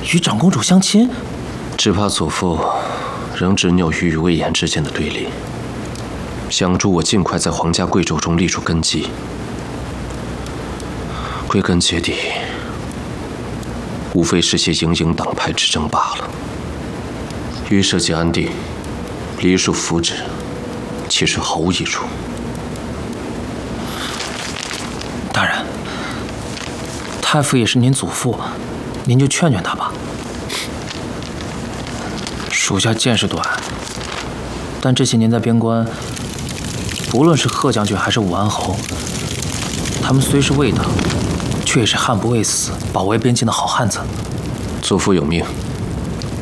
与长公主相亲？ 只怕祖父仍执拗于与魏延之间的对立，想助我尽快在皇家贵胄中立出根基。归根结底，无非是些营营党派之争罢了。于社稷安定、梨树福祉，其实毫无益处。 大人，太傅也是您祖父，您就劝劝他吧。属下见识短，但这些年在边关，不论是贺将军还是武安侯，他们虽是魏党，却也是悍不畏死、保卫边境的好汉子。 祖父有命。